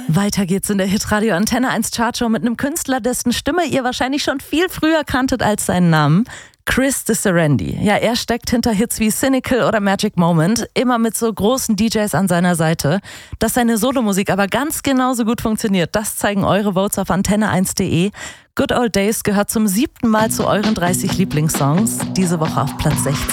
Weiter geht's in der Hitradio Antenne 1 Chartshow mit einem Künstler, dessen Stimme ihr wahrscheinlich schon viel früher kanntet als seinen Namen. Chris Disserendi. Ja, er steckt hinter Hits wie Cynical oder Magic Moment, immer mit so großen DJs an seiner Seite. Dass seine Solomusik aber ganz genauso gut funktioniert, das zeigen eure Votes auf antenne1.de. Good Old Days gehört zum 7. Mal zu euren 30 Lieblingssongs. Diese Woche auf Platz 16.